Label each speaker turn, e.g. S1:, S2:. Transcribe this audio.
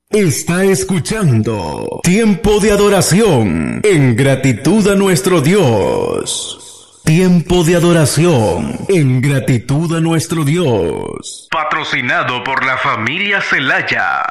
S1: Está escuchando Tiempo de Adoración en gratitud a nuestro Dios. Tiempo de adoración en gratitud a nuestro Dios. Patrocinado por la familia Celaya.